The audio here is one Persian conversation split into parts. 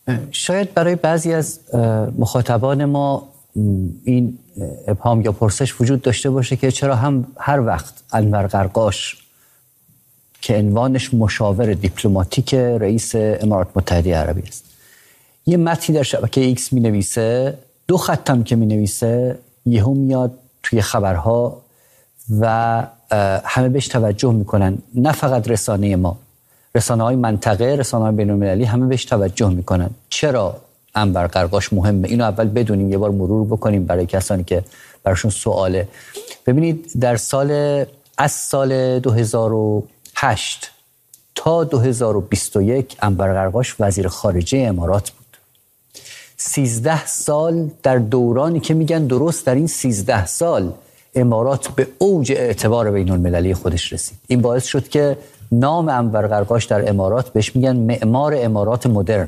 شاید برای بعضی از مخاطبان ما این ابهام یا پرسش وجود داشته باشه که چرا هم هر وقت انور قرقاش که عنوانش مشاور دیپلماتیک رئیس امارات متحده عربی است یه متنی در شبکه ایکس می نویسه، 2 خط هم که می نویسه یهو میاد توی خبرها و همه بهش توجه میکنن، نه فقط رسانه ما، رسانه های منطقه، رسانه های بین المللی همه بهش توجه میکنن. چرا انور قرقاش مهمه؟ اینو اول بدونیم، یه بار مرور بکنیم برای کسانی که براشون سواله. ببینید از سال 2008 تا 2021 انور قرقاش وزیر خارجه امارات بود. 13 سال در دورانی که میگن درست در این 13 سال امارات به اوج اعتبار بین المللی خودش رسید. این باعث شد که نام انور قرقاش در امارات بهش میگن معمار امارات مدرن.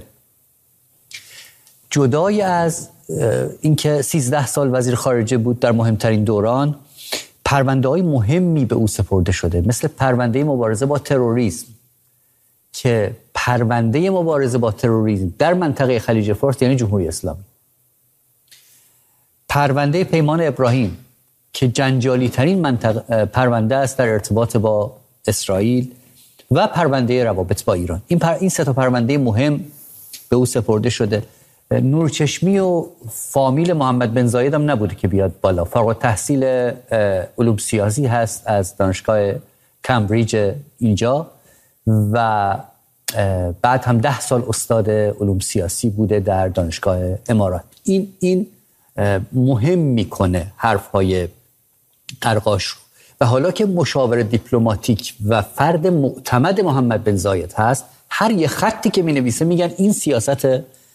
جدای از اینکه 13 سال وزیر خارجه بود در مهمترین دوران، پرونده‌های مهمی به او سپرده شده، مثل پرونده مبارزه با تروریسم که پرونده مبارزه با تروریسم در منطقه خلیج فارس یعنی جمهوری اسلامی، پرونده پیمان ابراهیم که جنجالی ترین پرونده است در ارتباط با اسرائیل و پرونده روابط با ایران. این 3 تا پرونده مهم به او سپرده شده. نورچشمی و فامیل محمد بن زاید هم نبوده که بیاد بالا. فارغ التحصیل علوم سیاسی هست از دانشگاه کمبریج اینجا و بعد هم 10 سال استاد علوم سیاسی بوده در دانشگاه امارات. این مهم میکنه حرفهای قرقاش رو. و حالا که مشاور دیپلماتیک و فرد معتمد محمد بن زاید هست، هر یه خطی که می‌نویسه میگن این سیاست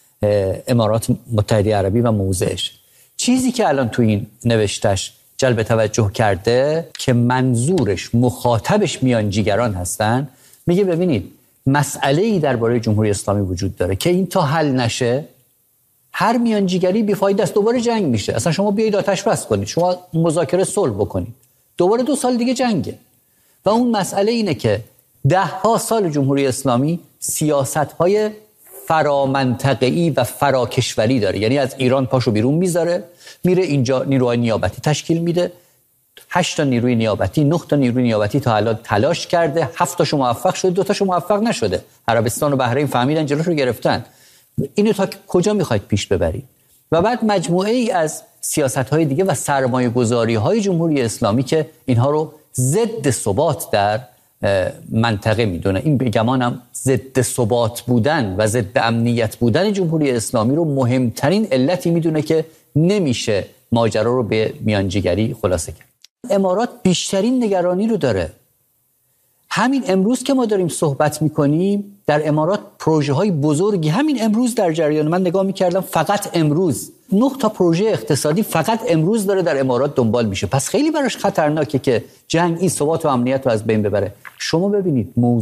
امارات متحده عربی و موضعش. چیزی که الان تو این نوشتش جلب توجه کرده که منظورش مخاطبش میانجیگران هستن، میگه ببینید مسئله‌ای درباره جمهوری اسلامی وجود داره که این تا حل نشه هر میانجیگری بیفایده است، دوباره جنگ میشه. اصلا شما بیایید آتش بس کنید، شما مذاکره صلح بکنید، دوباره 2 سال دیگه جنگه. و اون مسئله اینه که 10 سال جمهوری اسلامی سیاست‌های فرامنطقه‌ای و فراکشوری داره، یعنی از ایران پاشو بیرون میذاره، میره اینجا نیروهای نیابتی تشکیل میده. 8 تا نیروی نیابتی، 9 تا نیروی نیابتی تا الان تلاش کرده، 7 تاشو موفق شده، 2 تاشو موفق نشده. عربستان و بحرین فهمیدن جلوشو گرفتن. اینو تا کجا میخواید پیش ببرید؟ و بعد مجموعه ای از سیاست‌های دیگه و سرمایه‌گذاری‌های جمهوری اسلامی که اینها رو ضد ثبات در منطقه میدونه. این به گمانم ضد ثبات بودن و ضد امنیت بودن جمهوری اسلامی رو مهمترین علتی میدونه که نمیشه ماجرا رو به میانجیگری خلاصه کرد. امارات بیشترین نگرانی رو داره. همین امروز که ما داریم صحبت میکنیم در امارات پروژه های بزرگی همین امروز در جریان، من نگاه میکردم فقط امروز 9 تا پروژه اقتصادی فقط امروز داره در امارات دنبال میشه. پس خیلی براش خطرناکه که جنگ این ثبات و امنیت رو از بین ببره. شما ببینید